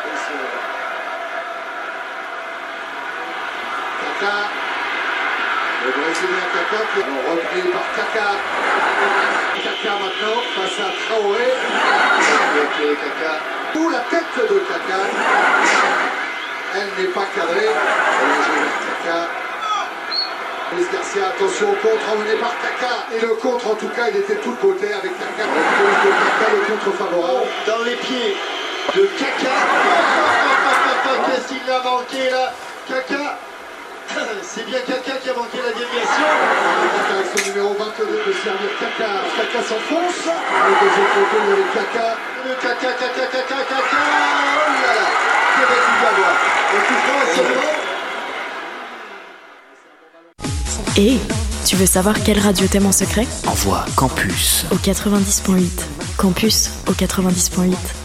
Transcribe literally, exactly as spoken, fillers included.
Kaka, le Brésilien Kaka, qui est repris par Kaka. Kaka maintenant face à Traoré. Avec Kaka. Pour la tête de Kaka. Elle n'est pas cadrée. Kaka. Luis Garcia, attention au contre emmené par Kaka. Et le contre, en tout cas, il était de tout le côté avec Kaka. De Kaka, le contre favorable. Dans les pieds de Kaka. Qu'est-ce qu'il a manqué là? Kaka. C'est bien Kaka qui a manqué la déviation. Kaka avec son numéro vingt-deux de servir Kaka. Kaka s'enfonce. Le deuxième côté, il y avait Kaka. Le Kaka, Kaka, Kaka, Kaka. Oh là là. Que va-t-il y avoir? Le coup franc est sur le banc. Et tu veux savoir quelle radio t'aime en secret? Envoie Campus au quatre-vingt-dix point huit. Campus au quatre-vingt-dix point huit.